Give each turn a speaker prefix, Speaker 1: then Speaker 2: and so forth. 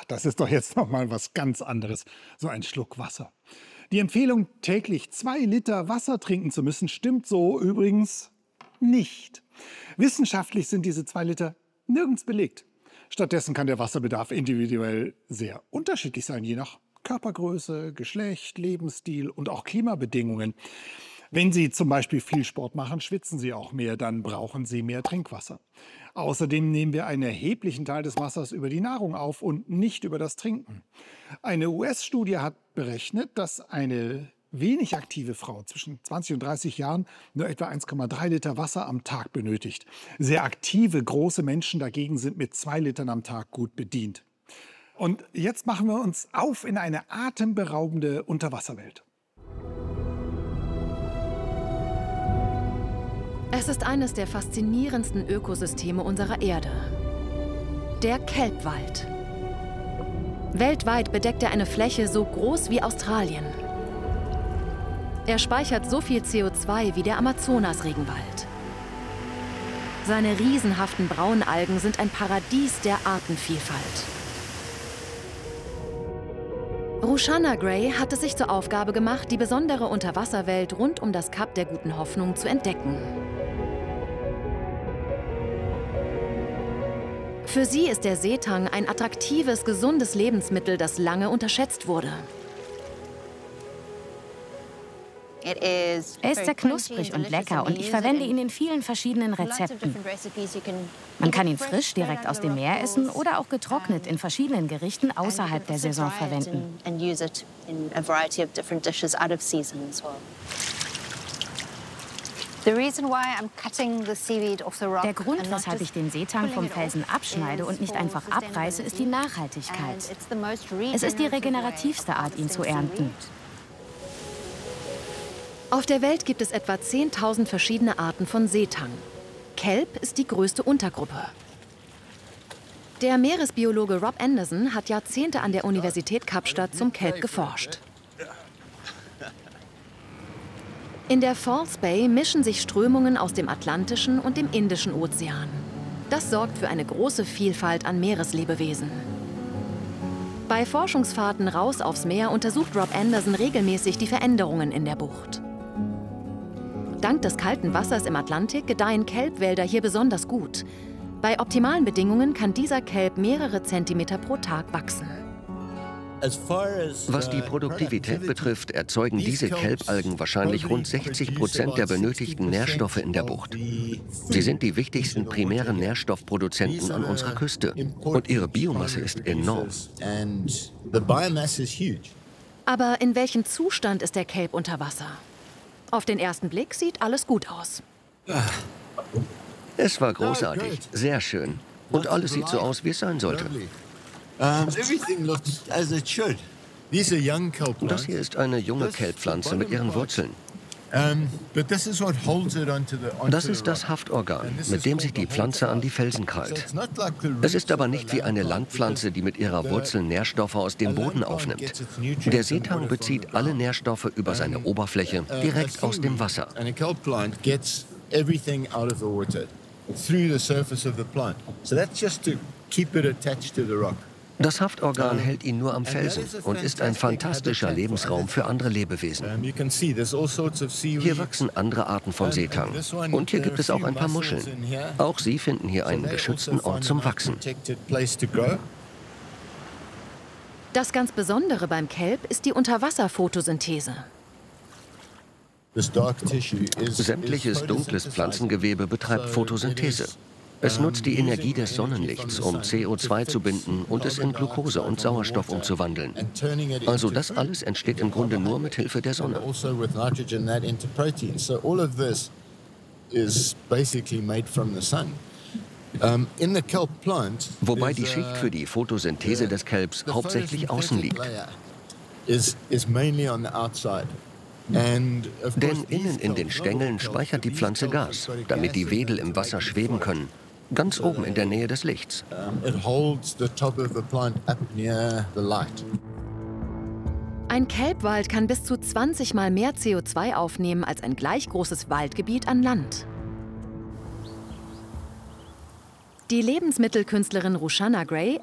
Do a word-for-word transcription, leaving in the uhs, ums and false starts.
Speaker 1: das ist doch jetzt noch mal was ganz anderes, so ein Schluck Wasser. Die Empfehlung, täglich zwei Liter Wasser trinken zu müssen, stimmt so übrigens nicht. Wissenschaftlich sind diese zwei Liter nirgends belegt. Stattdessen kann der Wasserbedarf individuell sehr unterschiedlich sein, je nach Körpergröße, Geschlecht, Lebensstil und auch Klimabedingungen. Wenn Sie zum Beispiel viel Sport machen, schwitzen Sie auch mehr, dann brauchen Sie mehr Trinkwasser. Außerdem nehmen wir einen erheblichen Teil des Wassers über die Nahrung auf und nicht über das Trinken. Eine U S-Studie hat berechnet, dass eine wenig aktive Frau zwischen zwanzig und dreißig Jahren nur etwa eins Komma drei Liter Wasser am Tag benötigt. Sehr aktive, große Menschen dagegen sind mit zwei Litern am Tag gut bedient. Und jetzt machen wir uns auf in eine atemberaubende Unterwasserwelt.
Speaker 2: Es ist eines der faszinierendsten Ökosysteme unserer Erde. Der Kelpwald. Weltweit bedeckt er eine Fläche so groß wie Australien. Er speichert so viel C O zwei wie der Amazonas-Regenwald. Seine riesenhaften Braunalgen sind ein Paradies der Artenvielfalt. Rushana Gray hat es sich zur Aufgabe gemacht, die besondere Unterwasserwelt rund um das Kap der Guten Hoffnung zu entdecken. Für sie ist der Seetang ein attraktives, gesundes Lebensmittel, das lange unterschätzt wurde.
Speaker 3: Er ist sehr knusprig und lecker und ich verwende ihn in vielen verschiedenen Rezepten. Man kann ihn frisch direkt aus dem Meer essen oder auch getrocknet in verschiedenen Gerichten außerhalb der Saison verwenden. Der Grund, weshalb ich den Seetang vom Felsen abschneide und nicht einfach abreiße, ist die Nachhaltigkeit. Es ist die regenerativste Art, ihn zu ernten.
Speaker 2: Auf der Welt gibt es etwa zehntausend verschiedene Arten von Seetang. Kelp ist die größte Untergruppe. Der Meeresbiologe Rob Anderson hat Jahrzehnte an der Universität Kapstadt zum Kelp geforscht. In der False Bay mischen sich Strömungen aus dem Atlantischen und dem Indischen Ozean. Das sorgt für eine große Vielfalt an Meereslebewesen. Bei Forschungsfahrten raus aufs Meer untersucht Rob Anderson regelmäßig die Veränderungen in der Bucht. Dank des kalten Wassers im Atlantik gedeihen Kelpwälder hier besonders gut. Bei optimalen Bedingungen kann dieser Kelp mehrere Zentimeter pro Tag wachsen.
Speaker 4: Was die Produktivität betrifft, erzeugen diese Kelpalgen wahrscheinlich rund sechzig Prozent der benötigten Nährstoffe in der Bucht. Sie sind die wichtigsten primären Nährstoffproduzenten an unserer Küste. Und ihre Biomasse ist enorm.
Speaker 2: Aber in welchem Zustand ist der Kelp unter Wasser? Auf den ersten Blick sieht alles gut aus.
Speaker 4: Es war großartig, sehr schön. Und alles sieht so aus, wie es sein sollte. Das hier ist eine junge Kelppflanze mit ihren Wurzeln. Das ist das Haftorgan, mit dem sich die Pflanze an die Felsen krallt. Es ist aber nicht wie eine Landpflanze, die mit ihrer Wurzel Nährstoffe aus dem Boden aufnimmt. Der Seetang bezieht alle Nährstoffe über seine Oberfläche direkt aus dem Wasser. Das Haftorgan hält ihn nur am Felsen und ist ein fantastischer Lebensraum für andere Lebewesen. Hier wachsen andere Arten von Seetang. Und hier gibt es auch ein paar Muscheln. Auch sie finden hier einen geschützten Ort zum Wachsen.
Speaker 2: Das ganz Besondere beim Kelp ist die Unterwasserphotosynthese.
Speaker 4: Sämtliches dunkles Pflanzengewebe betreibt Photosynthese. Es nutzt die Energie des Sonnenlichts, um C O zwei zu binden und es in Glucose und Sauerstoff umzuwandeln. Also das alles entsteht im Grunde nur mit Hilfe der Sonne. Wobei die Schicht für die Photosynthese des Kelps hauptsächlich außen liegt. Denn innen in den Stängeln speichert die Pflanze Gas, damit die Wedel im Wasser schweben können. Ganz oben in der Nähe des Lichts.
Speaker 2: Ein Kelpwald kann bis zu zwanzig Mal mehr C O zwei aufnehmen als ein gleich großes Waldgebiet an Land. Die Lebensmittelkünstlerin Rushana Gray